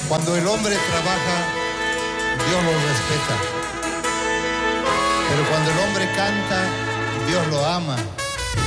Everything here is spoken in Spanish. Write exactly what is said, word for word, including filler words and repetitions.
Cuando el hombre trabaja, Dios lo respeta. Pero cuando el hombre canta, Dios lo ama.